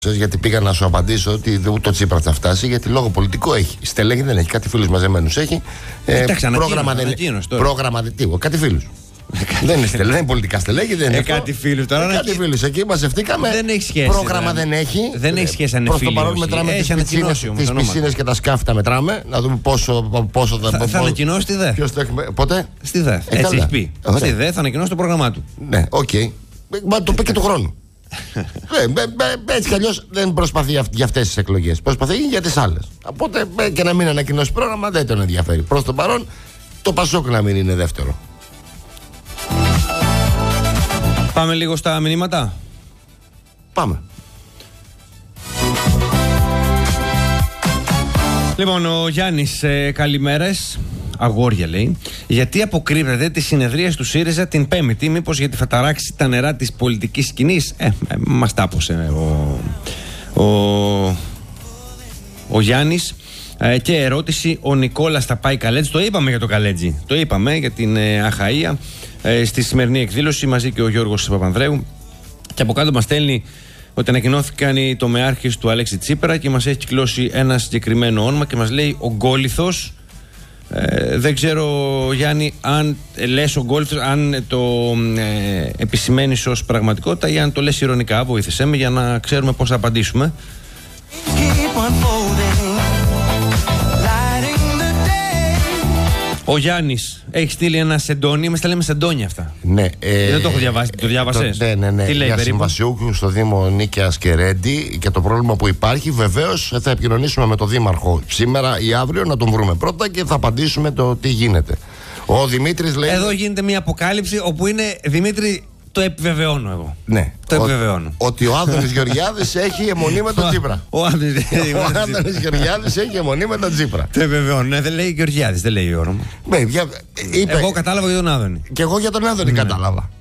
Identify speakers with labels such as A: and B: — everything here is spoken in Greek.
A: Γιατί πήγα να σου απαντήσω ότι ούτε ο Τσίπρας θα φτάσει, γιατί λόγο πολιτικό έχει. Στελέχη δεν έχει, κάτι φίλους μαζεμένους έχει. Πρόγραμμα δεν έχει. Πρόγραμμα δεν έχει. Κάτι φίλους. Δεν είναι στελέχη, δεν είναι πολιτικά στελέχη.
B: Κάτι φίλους τώρα.
A: Κάτι φίλους εκεί μαζευτήκαμε.
B: Δεν έχει σχέση.
A: Πρόγραμμα δεν έχει.
B: Δεν έχει σχέση αν είναι
A: φίλοι. Προς το παρόν μετράμε τις πισίνες και τα σκάφη τα μετράμε. Να δούμε πόσο
B: θα ανακοινώσει τη ΔΕ.
A: Πότε?
B: Στη ΔΕ. Έτσι έχει πει. Στη ΔΕ θα ανακοινώσει το πρόγραμμά του.
A: Ναι, οκ. Μα το πει και του χρόνου. Έτσι κι αλλιώς δεν προσπαθεί για αυτές τις εκλογές. Προσπαθεί για τις άλλες. Οπότε και να μην ανακοινώσει πρόγραμμα δεν τον ενδιαφέρει. Προς το παρόν το Πασόκ να μην είναι δεύτερο.
B: Πάμε λίγο στα μηνύματα.
A: Πάμε.
B: Λοιπόν, ο Γιάννης, καλημέρες. Αγόρια λέει. Γιατί αποκρύβεται τη συνεδρία του ΣΥΡΙΖΑ την Πέμπτη? Μήπως γιατί θα ταράξει τα νερά της πολιτικής σκηνής? Μας τάπωσε ο Γιάννης. Και ερώτηση, ο Νικόλας θα πάει Καλέτζη? Το είπαμε για το Καλέτζη. Το είπαμε για την Αχαΐα στη σημερινή εκδήλωση μαζί και ο Γιώργος Παπανδρέου. Και από κάτω μας στέλνει ότι ανακοινώθηκαν οι τομεάρχες του Αλέξη Τσίπρα και μας έχει κυκλώσει ένα συγκεκριμένο όνομα και μας λέει ο Γκόλιθος. Δεν ξέρω, Γιάννη, αν λες ο Γκόλιθος, αν το επισημαίνεις ως πραγματικότητα ή αν το λες ειρωνικά. Βοήθησέ με για να ξέρουμε πώς θα απαντήσουμε. Ο Γιάννης έχει στείλει ένα σεντόνι. Εμείς τα λέμε σεντόνια αυτά.
A: Ναι.
B: Δεν το έχω διαβάσει. Το διάβασες?
A: Ναι.
B: Τι λέει
A: για
B: περίπου?
A: συμβασιούχους στο Δήμο Νίκαιας και Ρέντι και το πρόβλημα που υπάρχει. Βεβαίως θα επικοινωνήσουμε με τον Δήμαρχο σήμερα ή αύριο να τον βρούμε πρώτα και θα απαντήσουμε το τι γίνεται. Ο Δημήτρης λέει.
B: Εδώ γίνεται μια αποκάλυψη όπου είναι, Δημήτρη, το επιβεβαιώνω εγώ.
A: Ναι.
B: Το επιβεβαιώνω.
A: Ότι ο Άδωνης Γεωργιάδης έχει αιμονή με τον Τσίπρα.
B: Ο
A: Άδωνης Γεωργιάδης έχει αιμονή με τον Τσίπρα.
B: Το επιβεβαιώνω. Ναι, δεν λέει Γεωργιάδης, δεν λέει όνομα. Εγώ κατάλαβα για τον Άδωνη.
A: Και εγώ για τον Άδωνη κατάλαβα.